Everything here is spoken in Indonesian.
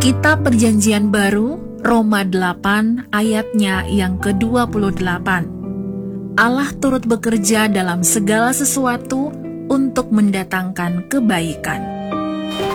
Kitab Perjanjian Baru, Roma 8 ayatnya yang ke-28. Allah turut bekerja dalam segala sesuatu untuk mendatangkan kebaikan.